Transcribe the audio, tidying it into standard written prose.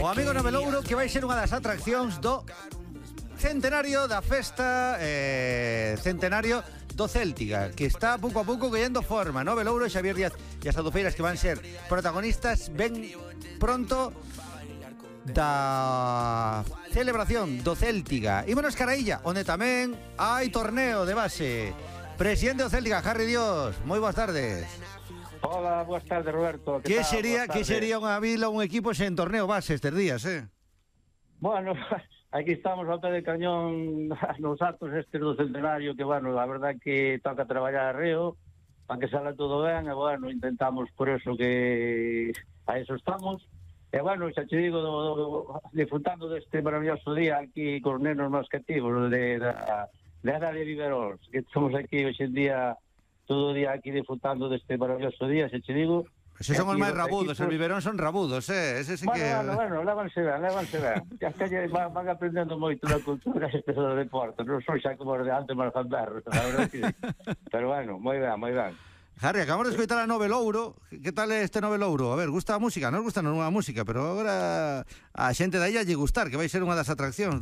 amigo Novelouro, que vai ser unha das atraccións do centenario da festa centenario do Céltiga, que está pouco a pouco collendo forma. Novelouro, Xavier Díaz e as Adufeiras, que van ser protagonistas ben pronto da celebración do Céltiga. Ímonos cara a illa, onde tamén hai torneo de base. Presidente do Céltiga, Harry Dios, moi boas tardes. Hola, boas tardes, Roberto. Que sería unha vila, un equipo sen torneo base estes días, Bueno, aquí estamos ao pé de cañón nos actos estes do centenario, que, bueno, a verdad que toca traballar a reo para que sala todo ben, e, bueno, intentamos por eso que a eso estamos. E, bueno, xa te digo, disfrutando deste maravilloso día aquí con os nenos máis cativos de Ada de Viveróns, que estamos aquí hoxe en día, todo o día aquí disfrutando deste maravilloso día, xa te digo. Esos son os máis rabudos, os Viverón son rabudos, Ese sí que... Bueno, lévanse ben. Van aprendendo moito da cultura este do deporte. Non son xa como os de antes máis fandarros, a verdade que sí. Pero bueno, moi ben. Harry, acabamos de escoitar a Novelouro. Que tal é este Novelouro? A ver, gusta a música? Non gusta a música, pero agora a xente da illa lle gustar, que vai ser unha das atraccións